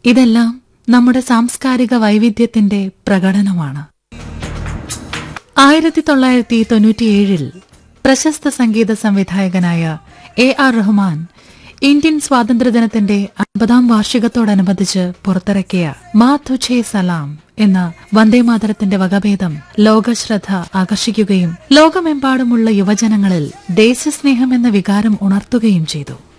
ഇതെല്ലാം നമ്മുടെ സാംസ്കാരിക വൈവിധ്യത്തിന്റെ പ്രകടനമാണ്. 1997 പ്രശസ്ത സംഗീത സംവിധായകനായ AR റഹ്മാൻ ഇന്ത്യൻ സ്വാതന്ത്ര്യദിനത്തിന്റെ 50ാം വാർഷികത്തോടനുബന്ധിച്ച് പുറത്തിറക്കിയ മാ തുझे സലാം എന്ന വന്ദേമാതരത്തിന്റെ വകഭേദം ലോകശ്രദ്ധ ആകർഷിക്കുകയും ലോകമെമ്പാടുമുള്ള യുവജനങ്ങളിൽ ദേശസ്നേഹം എന്ന വികാരം ഉണർത്തുകയും ചെയ്തു.